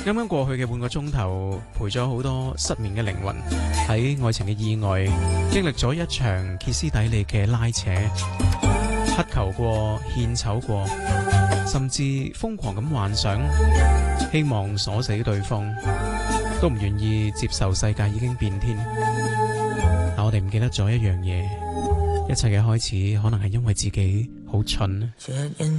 啱啱過去嘅半個鐘頭，陪咗好多失眠嘅靈魂喺愛情嘅意外，經歷咗一場歇斯底里嘅拉扯，乞求過、獻醜過，甚至瘋狂咁幻想，希望鎖死對方，都唔願意接受世界已經變天。但我哋唔記得咗一樣嘢，一切嘅開始可能係因為自己好蠢。